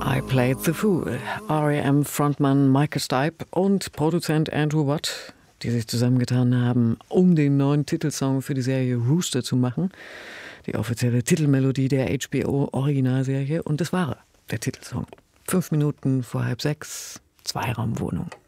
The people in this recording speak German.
I Played the Fool. R.E.M.-Frontmann Michael Stipe und Produzent Andrew Watt, die sich zusammengetan haben, um den neuen Titelsong für die Serie Rooster zu machen. Die offizielle Titelmelodie der HBO-Originalserie. Und das war er, der Titelsong. 5 Minuten vor 5:30, Zweiraumwohnung.